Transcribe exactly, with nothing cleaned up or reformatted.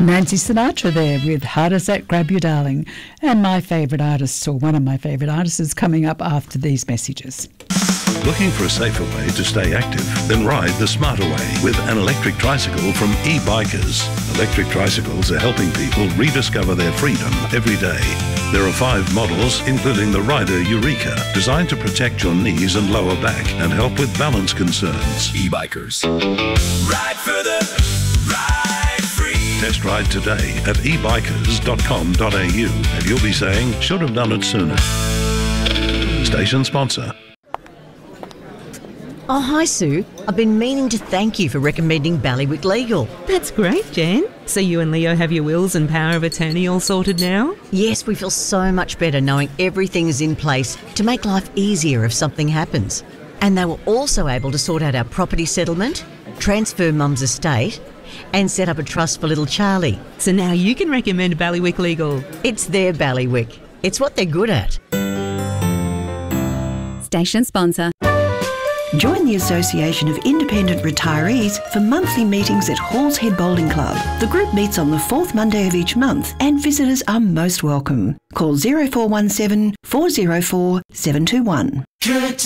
Nancy Sinatra there with How Does That Grab You, Darling? And my favourite artists, or one of my favourite artists, is coming up after these messages. Looking for a safer way to stay active? Then ride the smarter way with an electric tricycle from e-bikers. Electric tricycles are helping people rediscover their freedom every day. There are five models, including the Rider Eureka, designed to protect your knees and lower back and help with balance concerns. E-bikers. Ride further, ride free. Test ride today at e bikers dot com dot a u and you'll be saying, should have done it sooner. Station sponsor. Oh, hi, Sue. I've been meaning to thank you for recommending Ballywick Legal. That's great, Jan. So you and Leo have your wills and power of attorney all sorted now? Yes, we feel so much better knowing everything is in place to make life easier if something happens. And they were also able to sort out our property settlement, transfer Mum's estate, and set up a trust for little Charlie. So now you can recommend Ballywick Legal. It's their Ballywick. It's what they're good at. Station sponsor. Join the Association of Independent Retirees for monthly meetings at Halls Head Bowling Club. The group meets on the fourth Monday of each month and visitors are most welcome. Call zero four one seven, four zero four, seven two one.